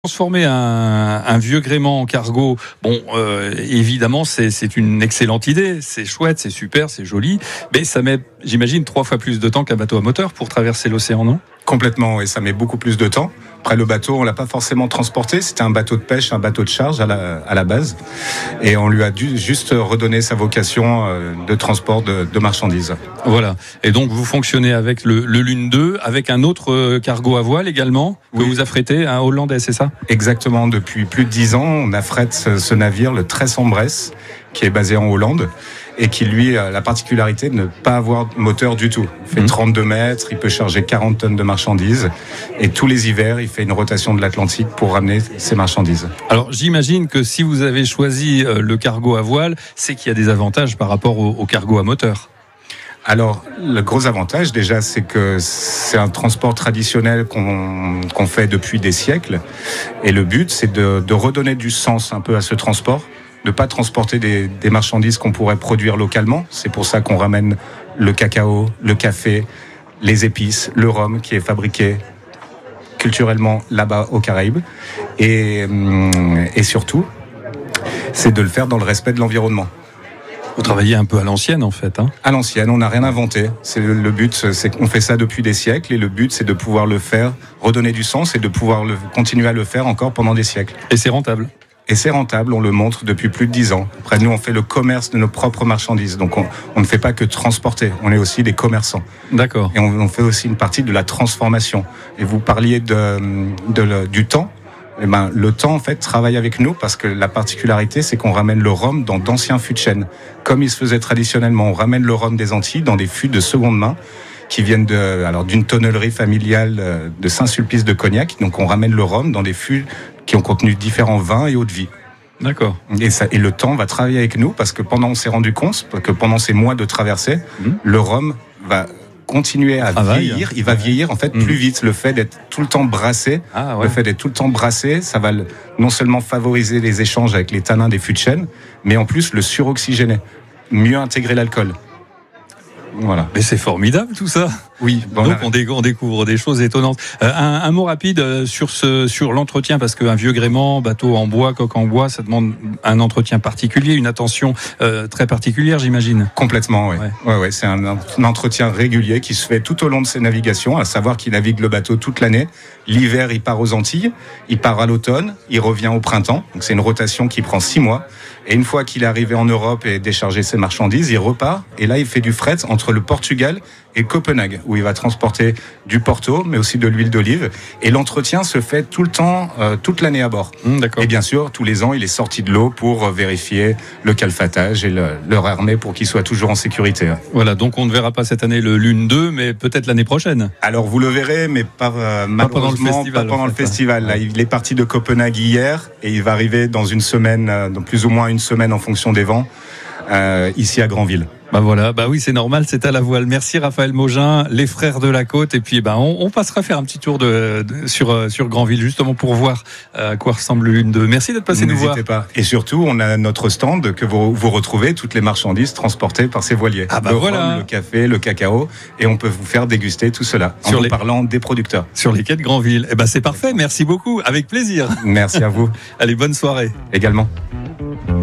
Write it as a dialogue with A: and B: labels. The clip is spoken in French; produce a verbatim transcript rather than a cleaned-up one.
A: Transformer un, un vieux gréement en cargo, bon, euh, évidemment, c'est, c'est une excellente idée, c'est chouette, c'est super, c'est joli, mais ça met, j'imagine, trois fois plus de temps qu'un bateau à moteur pour traverser l'océan, non ?
B: Complètement, et ça met beaucoup plus de temps. Après, le bateau, on l'a pas forcément transporté. C'était un bateau de pêche, un bateau de charge à la, à la base. Et on lui a dû juste redonner sa vocation de transport de, de marchandises.
A: Voilà. Et donc, vous fonctionnez avec le, le Lune deux, avec un autre cargo à voile également, que
B: oui.
A: vous affrétez, un hollandais, c'est ça ?
B: Exactement. Depuis plus de dix ans, on affrète ce, ce navire, le Tress en Bresse, qui est basé en Hollande, et qui, lui, a la particularité de ne pas avoir de moteur du tout. Il fait mmh. trente-deux mètres, il peut charger quarante tonnes de marchandises, et tous les hivers, il fait une rotation de l'Atlantique pour ramener ses marchandises.
A: Alors, j'imagine que si vous avez choisi le cargo à voile, c'est qu'il y a des avantages par rapport au, au cargo à moteur.
B: Alors, le gros avantage, déjà, c'est que c'est un transport traditionnel qu'on, qu'on fait depuis des siècles, et le but, c'est de, de redonner du sens un peu à ce transport, de pas transporter des, des marchandises qu'on pourrait produire localement. C'est pour ça qu'on ramène le cacao, le café, les épices, le rhum qui est fabriqué culturellement là-bas aux Caraïbes. Et, et surtout, c'est de le faire dans le respect de l'environnement.
A: Vous travaillez un peu à l'ancienne, en fait. Hein.
B: À l'ancienne, on n'a rien inventé. C'est le, le but, c'est qu'on fait ça depuis des siècles, et le but, c'est de pouvoir le faire, redonner du sens, et de pouvoir le, continuer à le faire encore pendant des siècles.
A: Et c'est rentable.
B: Et c'est rentable, on le montre depuis plus de dix ans. Après, nous, on fait le commerce de nos propres marchandises. Donc, on, on ne fait pas que transporter, on est aussi des commerçants.
A: D'accord.
B: Et on, on fait aussi une partie de la transformation. Et vous parliez de, de, de, du temps. Eh ben, le temps, en fait, travaille avec nous, parce que la particularité, c'est qu'on ramène le rhum dans d'anciens fûts de chêne. Comme il se faisait traditionnellement, on ramène le rhum des Antilles dans des fûts de seconde main, qui viennent de, alors, d'une tonnellerie familiale de Saint-Sulpice de Cognac. Donc, on ramène le rhum dans des fûts qui ont contenu différents vins et eau de vie.
A: D'accord.
B: Et, ça, et le temps va travailler avec nous, parce que pendant on s'est rendu compte que pendant ces mois de traversée, mmh. le rhum va continuer à Travail. vieillir. Il va vieillir en fait mmh. plus vite. Le fait d'être tout le temps brassé, ah, ouais. le fait d'être tout le temps brassé, ça va non seulement favoriser les échanges avec les tanins des fûts de chêne, mais en plus le suroxygéner, mieux intégrer l'alcool. Voilà.
A: Mais c'est formidable tout ça.
B: Oui.
A: Bon, donc on, dé- on découvre des choses étonnantes. Euh, un, un mot rapide sur ce sur l'entretien, parce qu'un vieux gréement, bateau en bois, coque en bois, ça demande un entretien particulier, une attention euh, très particulière, j'imagine.
B: Complètement, oui. Ouais. Ouais, ouais, c'est un, un entretien régulier qui se fait tout au long de ses navigations, à savoir qu'il navigue le bateau toute l'année. L'hiver, il part aux Antilles, il part à l'automne, il revient au printemps. Donc c'est une rotation qui prend six mois. Et une fois qu'il est arrivé en Europe et déchargé ses marchandises, il repart. Et là, il fait du fret entre le Portugal et Copenhague, où il va transporter du Porto, mais aussi de l'huile d'olive. Et l'entretien se fait tout le temps, euh, toute l'année à bord.
A: Mmh, d'accord.
B: Et bien sûr, tous les ans, il est sorti de l'eau pour vérifier le calfatage et le, le réarmer pour qu'il soit toujours en sécurité.
A: Voilà, donc on ne verra pas cette année le Lune deux, mais peut-être l'année prochaine.
B: Alors vous le verrez, mais pas, euh, malheureusement, pas pendant le festival. Pas pendant le festival. Là, il est parti de Copenhague hier, et il va arriver dans une semaine, euh, dans plus ou moins une semaine en fonction des vents, euh, ici à Granville.
A: Bah voilà, bah oui, c'est normal, c'est à la voile. Merci Raphaël Maugin, les frères de la côte, et puis bah on, on passera faire un petit tour de, de sur sur Granville justement pour voir à quoi ressemble le Lune deux. Merci d'être passé nous voir.
B: N'hésitez pas. Et surtout, on a notre stand que vous vous retrouvez toutes les marchandises transportées par ces voiliers.
A: Ah bah
B: le
A: voilà,
B: rhum, le café, le cacao, et on peut vous faire déguster tout cela en vous les... parlant des producteurs
A: sur les quais de Granville. Et ben bah c'est parfait, merci beaucoup, avec plaisir.
B: Merci à vous.
A: Allez, bonne soirée.
B: Également.